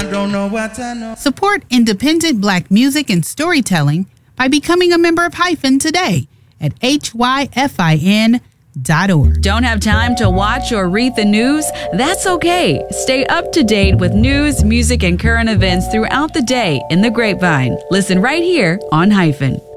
I don't know what I know. Support independent Black music and storytelling by becoming a member of Hyphen today at hyfin.org. Don't have time to watch or read the news? That's okay. Stay up to date with news, music, and current events throughout the day in the Grapevine. Listen right here on Hyphen.